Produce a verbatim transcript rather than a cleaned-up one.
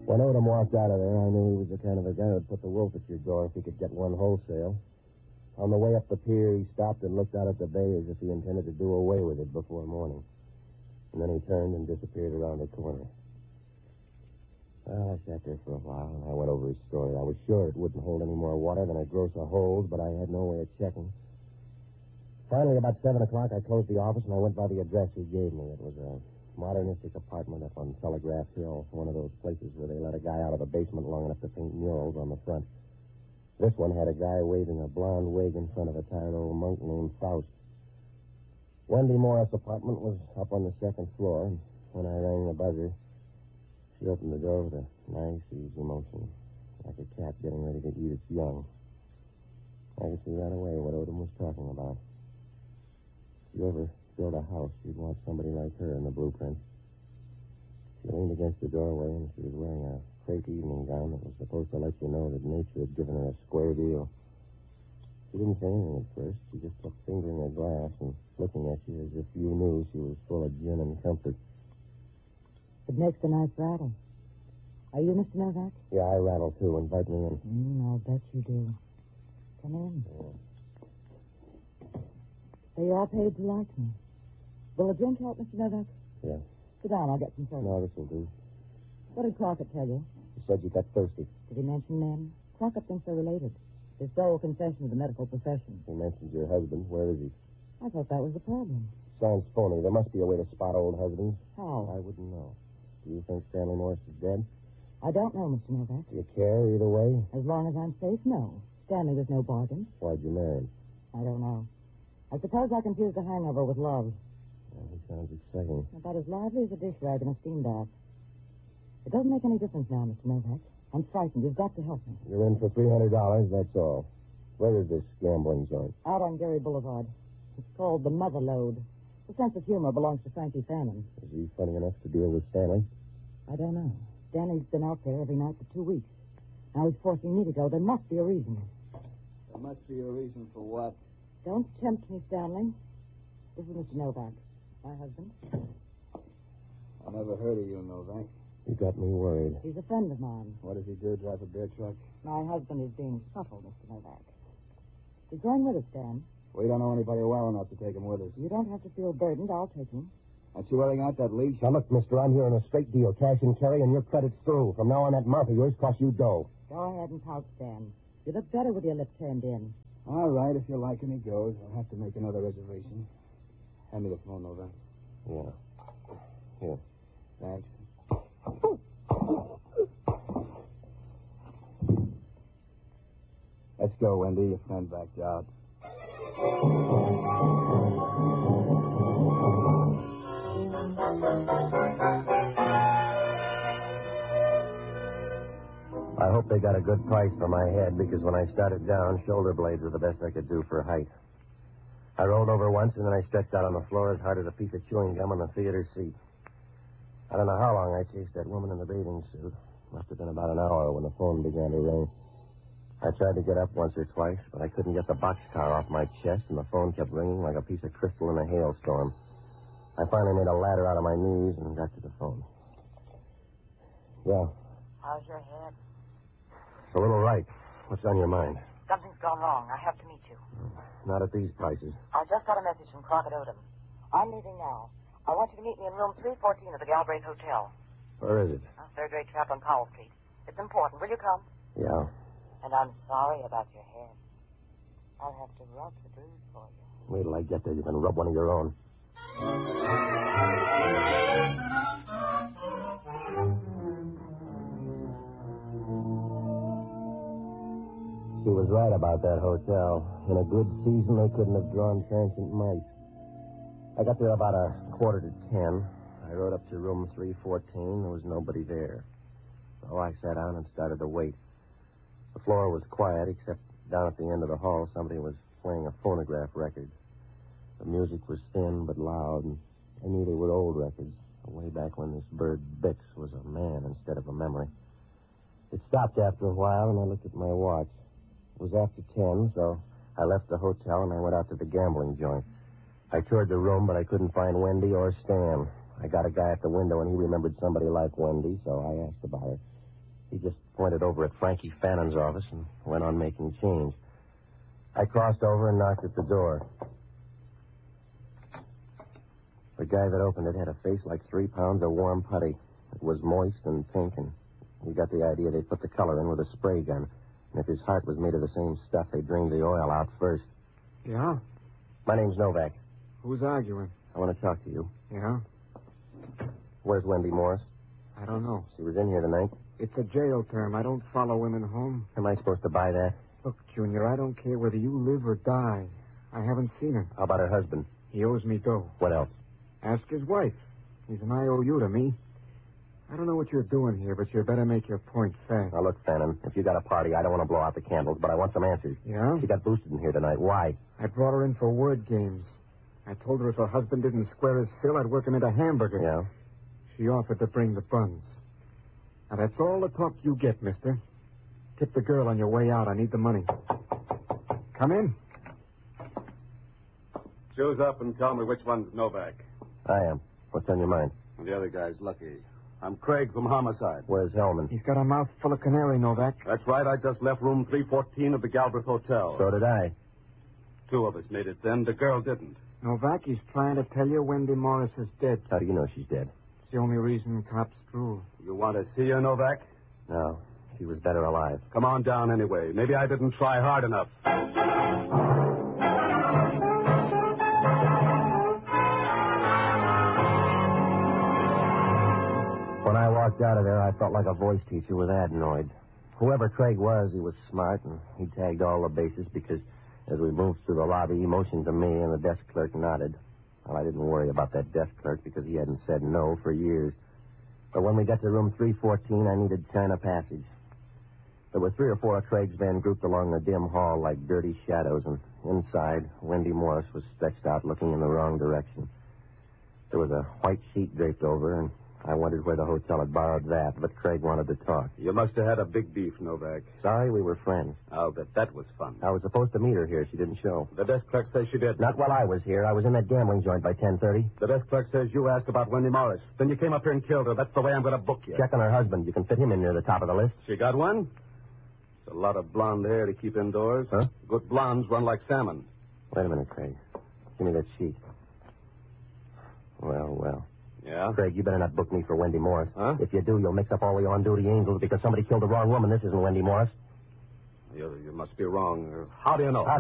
When Odom walked out of there, I knew he was the kind of a guy who'd put the wolf at your door if he could get one wholesale. On the way up the pier, he stopped and looked out at the bay as if he intended to do away with it before morning. And then he turned and disappeared around the corner. Well, I sat there for a while, and I went over his story. I was sure it wouldn't hold any more water than a gross of holes, but I had no way of checking. Finally, about seven o'clock, I closed the office, and I went by the address he gave me. It was a modernistic apartment up on Telegraph Hill, one of those places where they let a guy out of the basement long enough to paint murals on the front. This one had a guy waving a blonde wig in front of a tired old monk named Faust. Wendy Morris' apartment was up on the second floor, and when I rang the buzzer, she opened the door with a nice, easy motion, like a cat getting ready to eat its young. I could see right away what Odom was talking about. If you ever build a house, you'd want somebody like her in the blueprint. She leaned against the doorway, and she was wearing a crepe evening gown that was supposed to let you know that nature had given her a square deal. She didn't say anything at first. She just kept fingering her glass and looking at you as if you knew she was full of gin and comfort. It makes a nice rattle. Are you Mister Novak? Yeah, I rattle, too. Invite me in. Mm, I'll bet you do. Come in. Yeah. So you all paid to like me. Will a drink help, Mister Novak? Yeah. Sit down. I'll get some service. No, this will do. What did Crockett tell you? He said you got thirsty. Did he mention men? Crockett thinks they're related. His sole concession of the medical profession. He mentioned your husband. Where is he? I thought that was the problem. Sounds phony. There must be a way to spot old husbands. How? I wouldn't know. Do you think Stanley Morris is dead? I don't know, Mister Novak. Do you care either way? As long as I'm safe, no. Stanley was no bargain. Why'd you marry him? I don't know. I suppose I confused a hangover with love. Well, he sounds exciting. About as lively as a dish rag in a steam bath. It doesn't make any difference now, Mister Novak. I'm frightened. You've got to help me. You're in for three hundred dollars, that's all. Where is this gambling joint? Out on Gary Boulevard. It's called the Mother Lode. The sense of humor belongs to Frankie Fannin. Is he funny enough to deal with Stanley? I don't know. Stanley's been out there every night for two weeks. Now he's forcing me to go. There must be a reason. There must be a reason for what? Don't tempt me, Stanley. This is Mister Novak, my husband. I never heard of you, Novak. You got me worried. He's a friend of mine. What does he do, drive a bear truck? My husband is being subtle, Mister Novak. He's going with us, Dan. We don't know anybody well enough to take him with us. You don't have to feel burdened. I'll take him. Aren't you wearing out that leash? Now, look, mister, I'm here on a straight deal. Cash and carry, and your credit's through. From now on, that mouth of yours costs you dough. Go ahead and pout, Stan. You look better with your lips turned in. All right, if you like and he goes, I'll have to make another reservation. Hand me the phone, Novak. Yeah. Here. Thanks. Let's go, Wendy. Your friend backed out. I hope they got a good price for my head, because when I started down, shoulder blades were the best I could do for height. I rolled over once, and then I stretched out on the floor as hard as a piece of chewing gum on the theater seat. I don't know how long I chased that woman in the bathing suit. Must have been about an hour when the phone began to ring. I tried to get up once or twice, but I couldn't get the boxcar off my chest, and the phone kept ringing like a piece of crystal in a hailstorm. I finally made a ladder out of my knees and got to the phone. Yeah. How's your head? It's a little right. What's on your mind? Something's gone wrong. I have to meet you. Not at these prices. I just got a message from Crockett Odom. I'm leaving now. I want you to meet me in room three fourteen of the Galbraith Hotel. Where is it? On third grade trap on Powell Street. It's important. Will you come? Yeah. And I'm sorry about your head. I'll have to rub the bruise for you. Wait till I get there. You can rub one of your own. She was right about that hotel. In a good season, they couldn't have drawn transient mice. I got there about a quarter to ten. I rode up to room three fourteen. There was nobody there. So I sat down and started to wait. The floor was quiet, except down at the end of the hall, somebody was playing a phonograph record. The music was thin but loud, and I knew they were old records, way back when this bird Bix was a man instead of a memory. It stopped after a while, and I looked at my watch. It was after ten, so I left the hotel and I went out to the gambling joint. I toured the room, but I couldn't find Wendy or Stan. I got a guy at the window, and he remembered somebody like Wendy, so I asked about her. pointed over at Frankie Fannon's office and went on making change. I crossed over and knocked at the door. The guy that opened it had a face like three pounds of warm putty. It was moist and pink, and we got the idea they put the color in with a spray gun. And if his heart was made of the same stuff, they drained the oil out first. Yeah? My name's Novak. Who's arguing? I want to talk to you. Yeah? Where's Wendy Morris? I don't know. She was in here tonight. It's a jail term. I don't follow women home. Am I supposed to buy that? Look, Junior, I don't care whether you live or die. I haven't seen her. How about her husband? He owes me dough. What else? Ask his wife. He's an I O U to me. I don't know what you're doing here, but you better make your point fast. Now, look, Fannin, if you got a party, I don't want to blow out the candles, but I want some answers. Yeah? She got boosted in here tonight. Why? I brought her in for word games. I told her if her husband didn't square his fill, I'd work him into hamburger. Yeah? She offered to bring the buns. Now, that's all the talk you get, mister. Tip the girl on your way out. I need the money. Come in. Choose up and tell me which one's Novak. I am. What's on your mind? And the other guy's Lucky. I'm Craig from Homicide. Where's Hellman? He's got a mouth full of canary, Novak. That's right. I just left room three fourteen of the Galbraith Hotel. So did I. Two of us made it then. The girl didn't. Novak, he's trying to tell you Wendy Morris is dead. How do you know she's dead? It's the only reason cops drool. You want to see her, Novak? No. She was better alive. Come on down anyway. Maybe I didn't try hard enough. When I walked out of there, I felt like a voice teacher with adenoids. Whoever Craig was, he was smart, and he tagged all the bases because as we moved through the lobby, he motioned to me, and the desk clerk nodded. Well, I didn't worry about that desk clerk because he hadn't said no for years. But when we got to room three fourteen, I needed China Passage. There were three or four of Craig's men grouped along the dim hall like dirty shadows, and inside, Wendy Morris was stretched out looking in the wrong direction. There was a white sheet draped over her, and I wondered where the hotel had borrowed that, but Craig wanted to talk. You must have had a big beef, Novak. Sorry, we were friends. I'll bet that was fun. I was supposed to meet her here. She didn't show. The desk clerk says she did. Not while I was here. I was in that gambling joint by ten thirty. The desk clerk says you asked about Wendy Morris. Then you came up here and killed her. That's the way I'm going to book you. Check on her husband. You can fit him in near the top of the list. She got one? It's a lot of blonde hair to keep indoors. Huh? Good blondes run like salmon. Wait a minute, Craig. Give me that sheet. Well, well. Yeah? Craig, you better not book me for Wendy Morris. Huh? If you do, you'll mix up all the on-duty angels because somebody killed the wrong woman. This isn't Wendy Morris. You, you must be wrong. How do you know? How